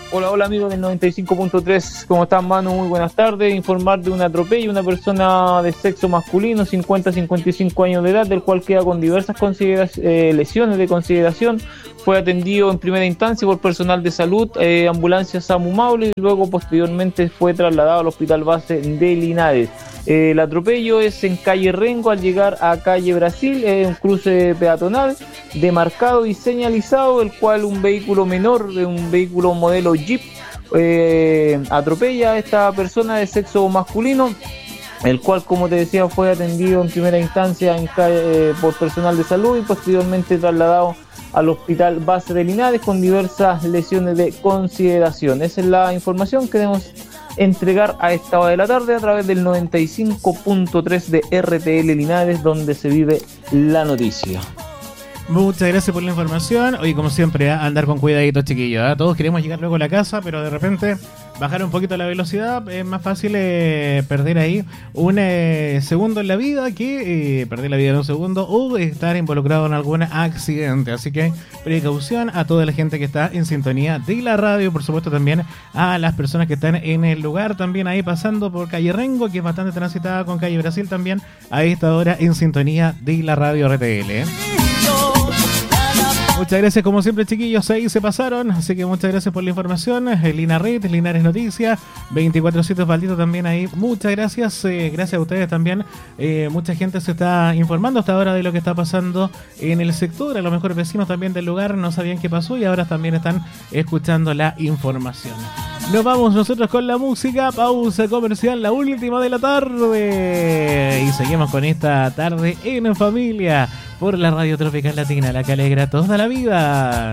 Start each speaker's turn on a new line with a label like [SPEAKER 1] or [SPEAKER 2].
[SPEAKER 1] Hola, hola amigos del 95.3, ¿cómo están, Manu? Muy buenas tardes. Informar de un atropello, una persona de sexo masculino, 50-55 años de edad, del cual queda con diversas lesiones de consideración. Fue atendido en primera instancia por personal de salud, ambulancia SAMU Maule, y luego posteriormente fue trasladado al hospital base de Linares. El atropello es en calle Rengo al llegar a calle Brasil, un cruce peatonal demarcado y señalizado, el cual un vehículo menor, de un vehículo modelo Jeep, atropella a esta persona de sexo masculino, el cual, como te decía, fue atendido en primera instancia por personal de salud y posteriormente trasladado al hospital base de Linares con diversas lesiones de consideración. Esa es la información que debemos entregar a esta hora de la tarde a través del 95.3 de RTL Linares, donde se vive la noticia.
[SPEAKER 2] Muchas gracias por la información. Hoy, como siempre, andar con cuidadito, chiquillos. Todos queremos llegar luego a la casa, pero de repente bajar un poquito la velocidad. Es más fácil perder ahí un segundo en la vida que perder la vida en un segundo o estar involucrado en algún accidente. Así que precaución a toda la gente que está en sintonía de la radio. Por supuesto, también a las personas que están en el lugar, también ahí pasando por calle Rengo, que es bastante transitada, con calle Brasil también a esta hora en sintonía de la radio RTL. Muchas gracias, como siempre, chiquillos, ahí se pasaron, así que muchas gracias por la información. Linares Noticias, 24-7 Valdito también ahí, muchas gracias, gracias a ustedes también. Mucha gente se está informando hasta ahora de lo que está pasando en el sector, a lo mejor vecinos también del lugar no sabían qué pasó y ahora también están escuchando la información. Nos vamos nosotros con la música, pausa comercial, la última de la tarde, y seguimos con esta tarde en familia por la Radio Tropical Latina, la que alegra toda la vida.